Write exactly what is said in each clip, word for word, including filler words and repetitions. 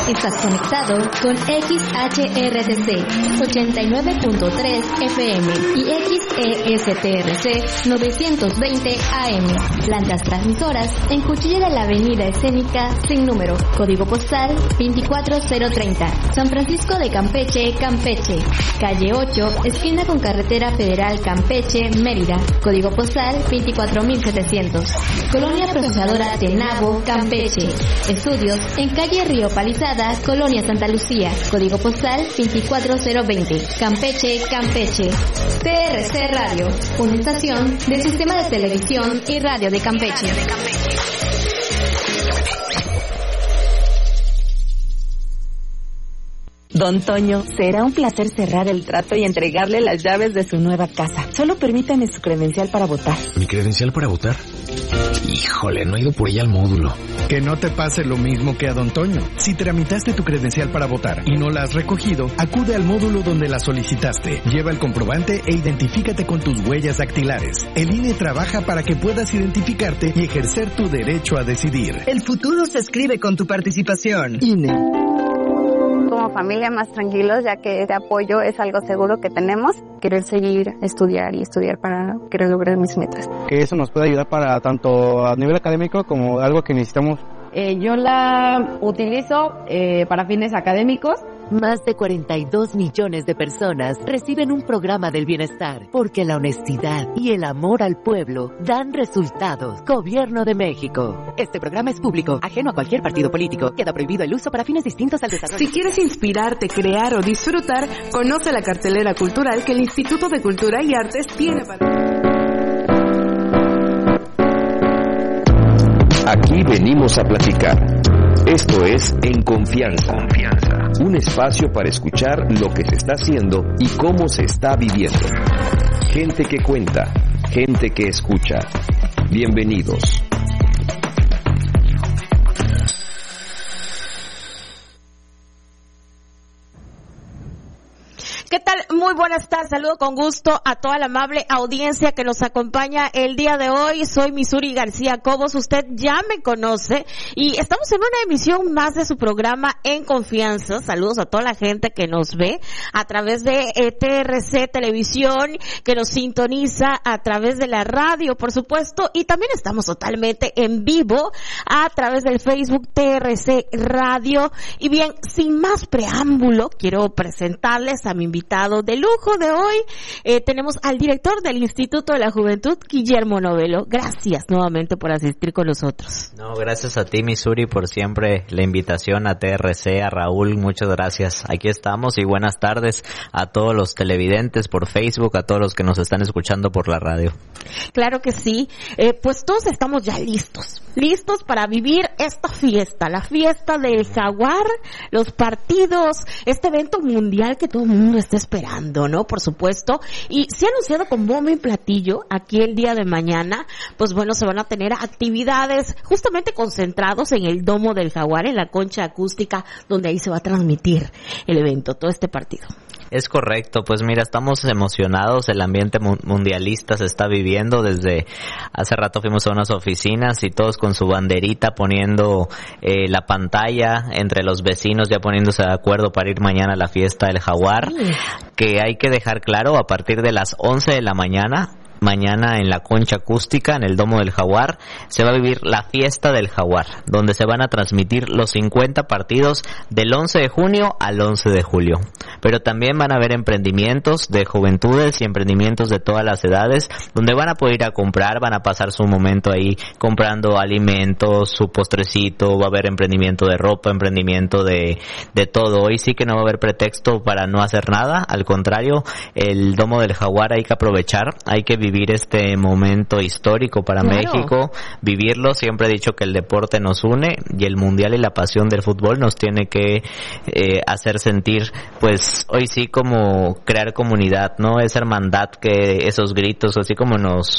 Estás conectado con X H R T C ochenta y nueve punto tres F M y X E S T R C novecientos veinte A M. Plantas transmisoras en Cuchilla de la Avenida Escénica sin número. Código postal veinticuatro cero treinta. San Francisco de Campeche, Campeche. Calle ocho, esquina con Carretera Federal Campeche, Mérida. Código postal veinticuatro mil setecientos. Colonia Procesadora Tenabo, Campeche. Estudios en calle Río Palizada, Colonia Santa Lucía. Código postal veinticuatro cero veinte. Campeche, Campeche. T R C Radio, una estación del Sistema de Televisión y Radio de Campeche. Don Toño, será un placer cerrar el trato y entregarle las llaves de su nueva casa. Solo permítame su credencial para votar. ¿Mi credencial para votar? Híjole, no he ido por ella al módulo. Que no te pase lo mismo que a Don Toño. Si tramitaste tu credencial para votar y no la has recogido, acude al módulo donde la solicitaste. Lleva el comprobante e identifícate con tus huellas dactilares. El I N E trabaja para que puedas identificarte y ejercer tu derecho a decidir. El futuro se escribe con tu participación. I N E. Como familia más tranquilos, ya que ese apoyo es algo seguro que tenemos. Querer seguir, estudiar y estudiar para querer lograr mis metas. Que eso nos puede ayudar para tanto a nivel académico como algo que necesitamos. Eh, yo la utilizo eh, para fines académicos. Más de cuarenta y dos millones de personas reciben un programa del bienestar, porque la honestidad y el amor al pueblo dan resultados. Gobierno de México. Este programa es público, ajeno a cualquier partido político. Queda prohibido el uso para fines distintos al desarrollo. Si quieres inspirarte, crear o disfrutar, conoce la cartelera cultural que el Instituto de Cultura y Artes tiene para... Aquí venimos a platicar. Esto es En Confianza. Confianza. Un espacio para escuchar lo que se está haciendo y cómo se está viviendo. Gente que cuenta, gente que escucha. Bienvenidos. ¿Qué tal? Muy buenas tardes. Saludo con gusto a toda la amable audiencia que nos acompaña el día de hoy. Soy Misuri García Cobos. Usted ya me conoce y estamos en una emisión más de su programa En Confianza. Saludos a toda la gente que nos ve a través de eh, T R C Televisión, que nos sintoniza a través de la radio, por supuesto, y también estamos totalmente en vivo a través del Facebook T R C Radio. Y bien, sin más preámbulo, quiero presentarles a mi invitado de lujo de hoy. Eh, tenemos al director del Instituto de la Juventud, Guillermo Novelo. Gracias nuevamente por asistir con nosotros. No, gracias a ti, Misuri, por siempre la invitación, a T R C, a Raúl, muchas gracias. Aquí estamos y buenas tardes a todos los televidentes por Facebook, a todos los que nos están escuchando por la radio. Claro que sí. Eh, pues todos estamos ya listos, listos para vivir esta fiesta, la fiesta del Jaguar, los partidos, este evento mundial que todo el mundo está esperando, ¿no? Por supuesto. Y se ha anunciado con bombo y platillo aquí el día de mañana. Pues bueno, se van a tener actividades justamente concentrados en el Domo del Jaguar, en la concha acústica, donde ahí se va a transmitir el evento, todo este partido. Es correcto, pues mira, estamos emocionados, el ambiente mu- mundialista se está viviendo. Desde hace rato fuimos a unas oficinas y todos con su banderita poniendo eh, la pantalla, entre los vecinos ya poniéndose de acuerdo para ir mañana a la fiesta del Jaguar, sí. Que hay que dejar claro, a partir de las once de la mañana, mañana en la concha acústica, en el Domo del Jaguar, se va a vivir la fiesta del Jaguar, donde se van a transmitir los cincuenta partidos del once de junio al once de julio. Pero también van a haber emprendimientos de juventudes y emprendimientos de todas las edades, donde van a poder ir a comprar, van a pasar su momento ahí comprando alimentos, su postrecito, va a haber emprendimiento de ropa, emprendimiento de, de todo. Hoy sí que no va a haber pretexto para no hacer nada, al contrario, el Domo del Jaguar hay que aprovechar, hay que vivir este momento histórico para claro. México, vivirlo. Siempre he dicho que el deporte nos une y el mundial y la pasión del fútbol nos tiene que eh, hacer sentir, pues hoy sí, como crear comunidad, ¿no? Esa hermandad, que esos gritos, así como nos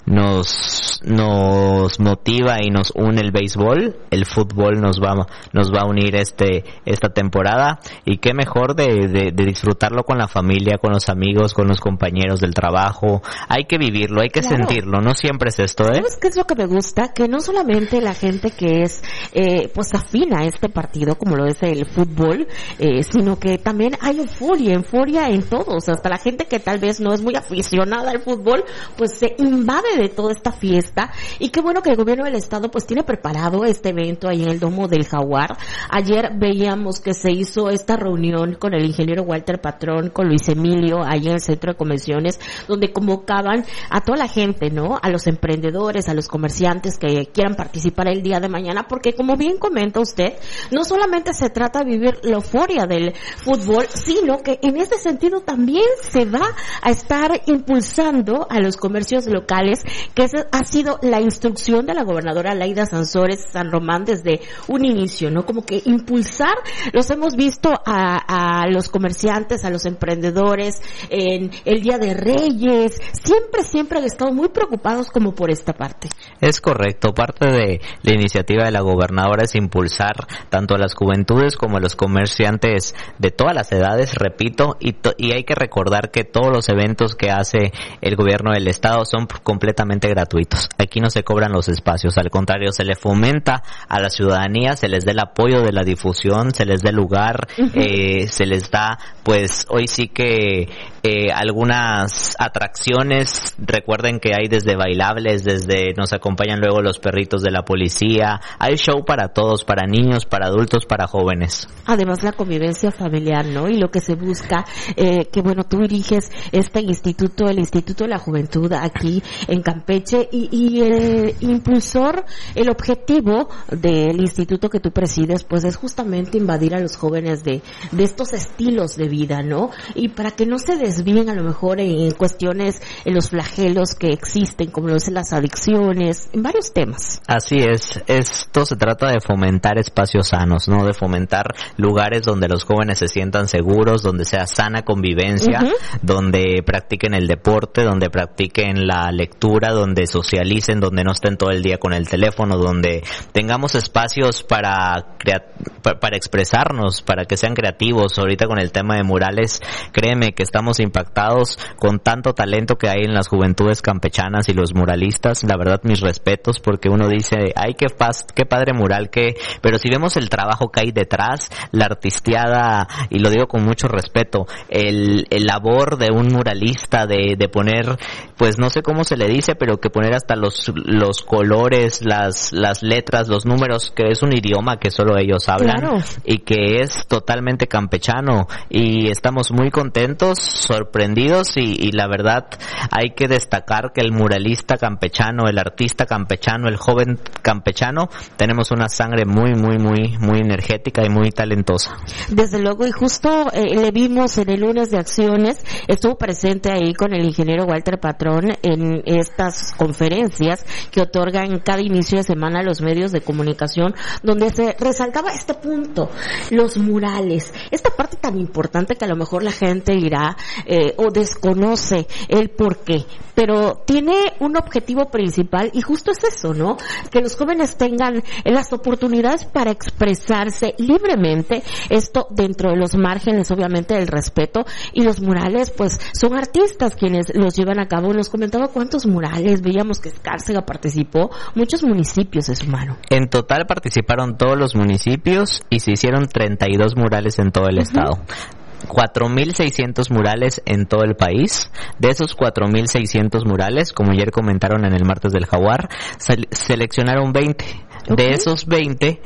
nos nos motiva y nos une el béisbol, el fútbol nos va nos va a unir este esta temporada, y qué mejor de, de, de disfrutarlo con la familia, con los amigos, con los compañeros del trabajo. Hay que vivirlo, hay que claro. sentirlo, no siempre es esto, ¿eh? ¿Sabes qué es lo que me gusta? Que no solamente la gente que es eh, pues afina a este partido, como lo es el fútbol, eh, sino que también hay euforia, euforia en todos, hasta la gente que tal vez no es muy aficionada al fútbol, pues se invade de toda esta fiesta. Y qué bueno que el gobierno del estado pues tiene preparado este evento ahí en el Domo del Jaguar. Ayer veíamos que se hizo esta reunión con el ingeniero Walter Patrón, con Luis Emilio, ahí en el centro de convenciones, donde convocaban a toda la gente, ¿no? A los emprendedores, a los comerciantes que quieran participar el día de mañana, porque como bien comenta usted, no solamente se trata de vivir la euforia del fútbol, sino que en ese sentido también se va a estar impulsando a los comercios locales, que esa ha sido la instrucción de la gobernadora Laida Sansores San Román desde un inicio, ¿no? Como que impulsar, los hemos visto a, a los comerciantes, a los emprendedores en el Día de Reyes, siempre, siempre han estado muy preocupados como por esta parte. Es correcto, parte de la iniciativa de la gobernadora es impulsar tanto a las juventudes como a los comerciantes de todas las edades, repito, y, to- y hay que recordar que todos los eventos que hace el gobierno del estado son completamente gratuitos. Aquí no se cobran los espacios, al contrario, se le fomenta a la ciudadanía, se les da el apoyo de la difusión, se les da el lugar, uh-huh. eh, se les da, pues hoy sí que eh, algunas atracciones, recuerden que hay desde bailables, desde nos acompañan luego los perritos de la policía, hay show para todos, para niños, para adultos, para jóvenes. Además la convivencia familiar, ¿no? Y lo que se busca, eh, que bueno, tú diriges este instituto, el Instituto de la Juventud aquí en Campeche, y, y el impulsor, el objetivo del instituto que tú presides, pues es justamente invadir a los jóvenes de, de estos estilos de vida, ¿no? Y para que no se desvíen a lo mejor en cuestiones, en los flagelos que existen, como lo son las adicciones, en varios temas. Así es, esto se trata de fomentar espacios sanos, ¿no? De fomentar lugares donde los jóvenes se sientan seguros, donde sea sana convivencia, uh-huh. donde practiquen el deporte, donde practiquen la lectura, donde socialicen, donde no estén todo el día con el teléfono, donde tengamos espacios para crea- para expresarnos, para que sean creativos. Ahorita con el tema de murales, créeme que estamos impactados con tanto talento que hay en las juventudes campechanas y los muralistas. La verdad, mis respetos, porque uno dice, ay, qué paz, qué padre mural, que, pero si vemos el trabajo que hay detrás, la artisteada, y lo digo con mucho respeto, el, el labor de un muralista de, de poner, pues no sé cómo se le dice, pero que poner hasta los, los colores, las, las letras, los números, que es un idioma que solo ellos hablan, claro. y que es totalmente campechano, y estamos muy contentos, sorprendidos, y, y la verdad hay que destacar que el muralista campechano, el artista campechano, el joven campechano, tenemos una sangre muy, muy, muy, muy energética y muy talentosa. Desde luego, y justo eh, le vimos en el lunes de acciones, estuvo presente ahí con el ingeniero Walter Patrón en estas conferencias que otorgan cada inicio de semana los medios de comunicación, donde se resaltaba este punto, los murales, esta parte tan importante que a lo mejor la gente dirá eh, o desconoce el por qué, pero tiene un objetivo principal, y justo es eso, ¿no? Que los jóvenes tengan las oportunidades para expresarse libremente, esto dentro de los márgenes obviamente del respeto, y los murales pues son artistas quienes los llevan a cabo. Nos comentaba cuántos murales, veíamos que Escárcega participó, muchos municipios se sumaron. En total participaron todos los municipios y se hicieron treinta y dos murales en todo el uh-huh. estado. cuatro mil seiscientos murales en todo el país. De esos cuatro mil seiscientos murales, como ayer comentaron en el martes del Jaguar, se- seleccionaron veinte. Okay. De esos veinte,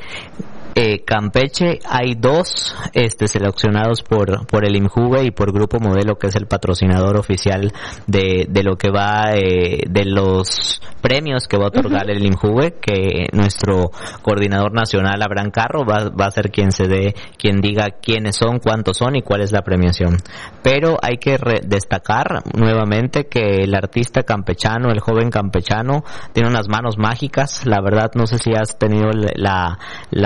eh, Campeche hay dos este seleccionados por por el INJUVE y por Grupo Modelo, que es el patrocinador oficial de de lo que va eh, de los premios que va a otorgar uh-huh. el INJUVE, que nuestro coordinador nacional Abraham Carro va, va a ser quien se dé, quien diga quiénes son, cuántos son y cuál es la premiación. Pero hay que re- destacar nuevamente que el artista campechano, el joven campechano, tiene unas manos mágicas. La verdad, no sé si has tenido la la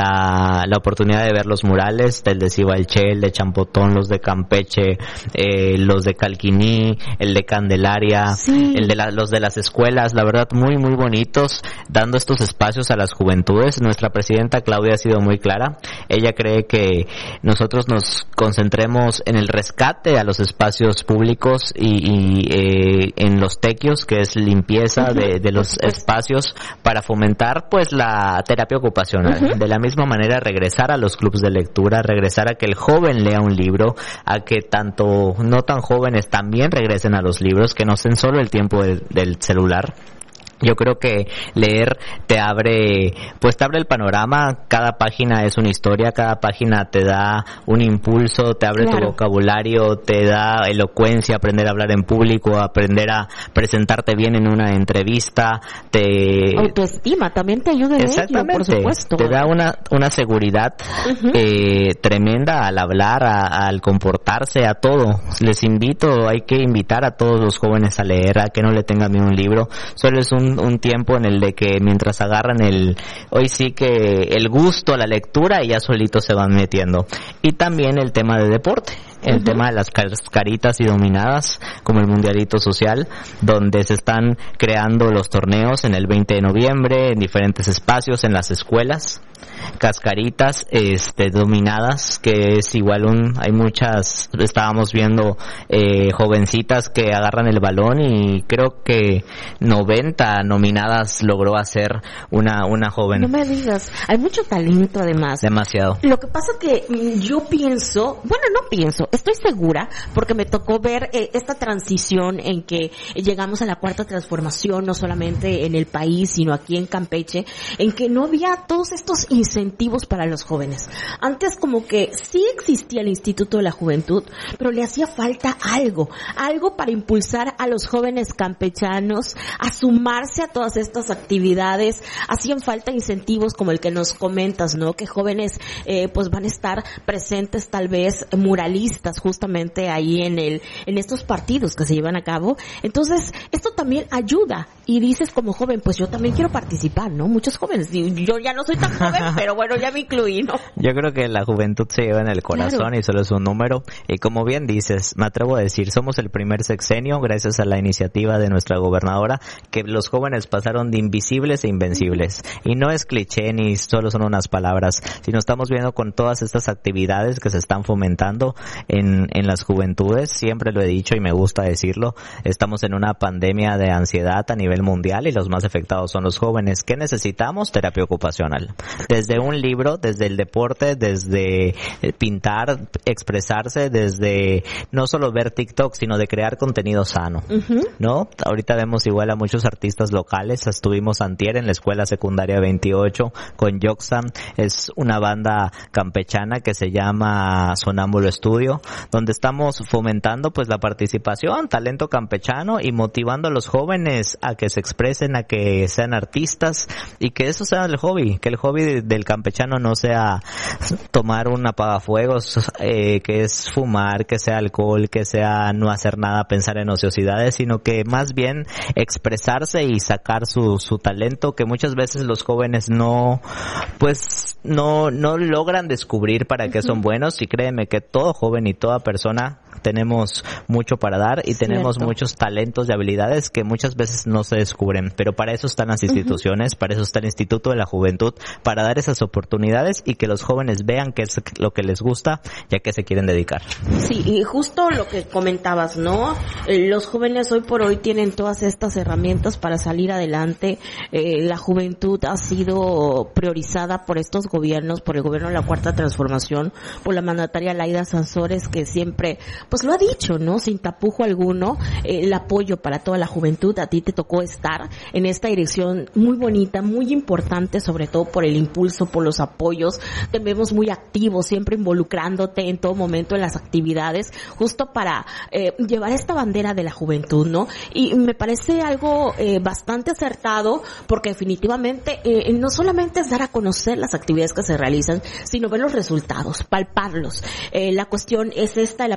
la, la oportunidad de ver los murales del de Cibalché, el de Champotón, los de Campeche, eh, los de Calquiní, el de Candelaria, sí. el de la, los de las escuelas, la verdad muy muy bonitos, dando estos espacios a las juventudes. Nuestra presidenta Claudia ha sido muy clara. Ella cree que nosotros nos concentremos en el rescate a los espacios públicos y, y eh, en los tequios, que es limpieza uh-huh. de, de los espacios, para fomentar pues la terapia ocupacional. Uh-huh. De la misma manera, regresar a los clubes de lectura, regresar a que el joven lea un libro, a que tanto no tan jóvenes también regresen a los libros, que no sean solo el tiempo del, del celular. Yo creo que leer te abre, pues te abre el panorama. Cada página es una historia, cada página te da un impulso, te abre claro. tu vocabulario, te da elocuencia, aprender a hablar en público, aprender a presentarte bien en una entrevista, te... autoestima, también te ayuda en ello, por supuesto. Te da una, una seguridad uh-huh. eh, tremenda al hablar, a, al comportarse, a todo. Les invito, hay que invitar a todos los jóvenes a leer, a que no le tengan miedo a un libro. Solo es un un tiempo en el de que mientras agarran el, hoy sí que el gusto a la lectura y ya solitos se van metiendo. Y también el tema de deporte. El uh-huh. tema de las cascaritas y dominadas, como el Mundialito Social, donde se están creando los torneos en el veinte de noviembre, en diferentes espacios, en las escuelas. Cascaritas, este, dominadas, que es igual un, hay muchas, estábamos viendo, eh, jovencitas que agarran el balón y creo que noventa nominadas logró hacer una, una joven. No me digas, hay mucho talento además. Demasiado. Lo que pasa que yo pienso, bueno, no pienso, estoy segura, porque me tocó ver eh, esta transición en que llegamos a la cuarta transformación, no solamente en el país, sino aquí en Campeche, en que no había todos estos incentivos para los jóvenes. Antes como que sí existía el Instituto de la Juventud, pero le hacía falta algo, algo para impulsar a los jóvenes campechanos a sumarse a todas estas actividades. Hacían falta incentivos como el que nos comentas, ¿no? Que jóvenes eh, pues van a estar presentes, tal vez muralistas, justamente ahí en el en estos partidos que se llevan a cabo. Entonces, esto también ayuda. Y dices como joven, pues yo también quiero participar, ¿no? Muchos jóvenes, yo ya no soy tan joven, pero bueno, ya me incluí, ¿no? Yo creo que la juventud se lleva en el corazón, claro. Y solo es un número. Y como bien dices, me atrevo a decir, somos el primer sexenio, gracias a la iniciativa de nuestra gobernadora, que los jóvenes pasaron de invisibles a invencibles. Y no es cliché ni solo son unas palabras, sino estamos viendo con todas estas actividades que se están fomentando en, en las juventudes. Siempre lo he dicho y me gusta decirlo, estamos en una pandemia de ansiedad a nivel mundial y los más afectados son los jóvenes. ¿Qué necesitamos? Terapia ocupacional. Desde un libro, desde el deporte, desde pintar, expresarse, desde no solo ver TikTok, sino de crear contenido sano, uh-huh. ¿no? Ahorita vemos igual a muchos artistas locales. Estuvimos antier en la escuela secundaria veintiocho con Yoxam, es una banda campechana que se llama Sonámbulo Estudio, donde estamos fomentando pues la participación, talento campechano y motivando a los jóvenes a que se expresen, a que sean artistas y que eso sea el hobby, que el hobby del campechano no sea tomar un apagafuegos, eh, que es fumar, que sea alcohol, que sea no hacer nada, pensar en ociosidades, sino que más bien expresarse y sacar su, su talento, que muchas veces los jóvenes no, pues, no, no logran descubrir para qué son buenos. Y créeme que todo joven y toda persona tenemos mucho para dar y Cierto. Tenemos muchos talentos y habilidades que muchas veces no se descubren, pero para eso están las instituciones, uh-huh. para eso está el Instituto de la Juventud, para dar esas oportunidades y que los jóvenes vean qué es lo que les gusta y a qué se quieren dedicar. Sí, y justo lo que comentabas, ¿no? Eh, los jóvenes hoy por hoy tienen todas estas herramientas para salir adelante. Eh, la juventud ha sido priorizada por estos gobiernos, por el gobierno de la Cuarta Transformación, por la mandataria Laida Sansores, que siempre pues lo ha dicho, ¿no? Sin tapujo alguno, eh, el apoyo para toda la juventud. A ti te tocó estar en esta dirección muy bonita, muy importante, sobre todo por el impulso, por los apoyos. Te vemos muy activo, siempre involucrándote en todo momento en las actividades, justo para eh, llevar esta bandera de la juventud, ¿no? Y me parece algo eh, bastante acertado, porque definitivamente eh, no solamente es dar a conocer las actividades que se realizan, sino ver los resultados, palparlos. Eh, la cuestión es esta de la participación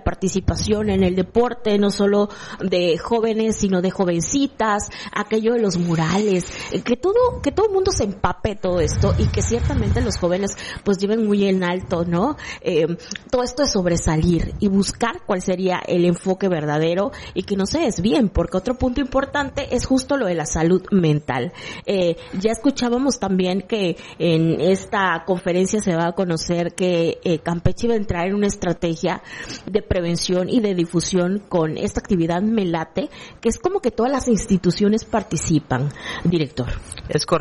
participación en el deporte, no solo de jóvenes, sino de jovencitas, aquello de los murales, que todo, que todo el mundo se empape de todo esto y que ciertamente los jóvenes pues lleven muy en alto, ¿no? Eh, todo esto es sobresalir y buscar cuál sería el enfoque verdadero y que no se desvíen, porque otro punto importante es justo lo de la salud mental. Eh, ya escuchábamos también que en esta conferencia se va a conocer que eh, Campeche iba a entrar en una estrategia de prevención y de difusión con esta actividad Melate, que es como que todas las instituciones participan, director. Es